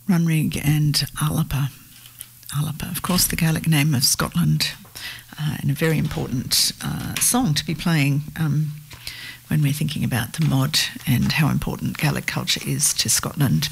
Runrig and Alapa. Alapa, of course, the Gaelic name of Scotland, and a very important song to be playing when we're thinking about the mod and how important Gaelic culture is to Scotland.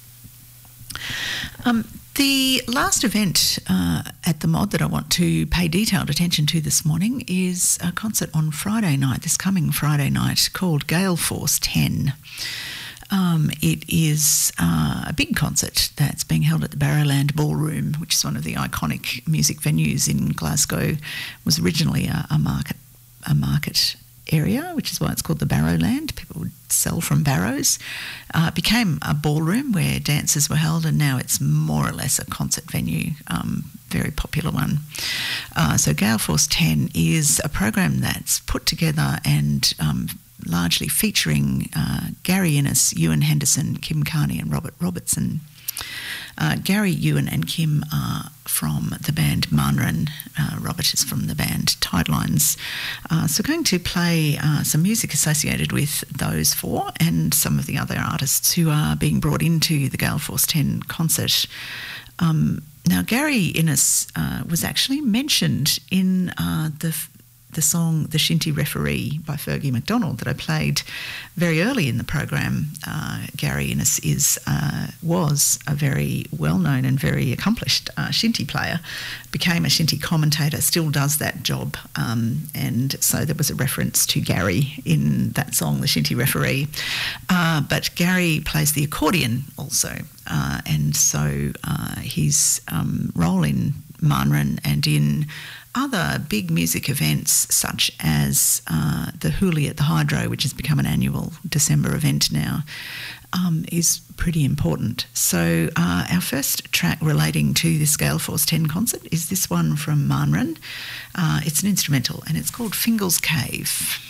The last event at the mod that I want to pay detailed attention to this morning is a concert on Friday night, this coming Friday night, called Gale Force 10. It is a big concert that's being held at the Barrowland Ballroom, which is one of the iconic music venues in Glasgow. It was originally a market area, which is why it's called the Barrowland. People would sell from barrows. It became a ballroom where dances were held, and now it's more or less a concert venue, very popular one. So Gale Force 10 is a program that's put together and largely featuring Gary Innes, Ewan Henderson, Kim Carney and Robert Robertson. Gary, Ewan and Kim are from the band Manran. Robert is from the band Tidelines. So we're going to play some music associated with those four and some of the other artists who are being brought into the Gale Force 10 concert. Now, Gary Innes was actually mentioned in the song The Shinty Referee by Fergie McDonald that I played very early in the program. Gary Innes was a very well-known and very accomplished shinty player, became a shinty commentator, still does that job, and so there was a reference to Gary in that song, The Shinty Referee. But Gary plays the accordion also, and so his role in Manran and in other big music events such as the Hoolie at the Hydro, which has become an annual December event now, is pretty important. So our first track relating to this Gale Force 10 concert is this one from Manran. It's an instrumental and it's called Fingal's Cave.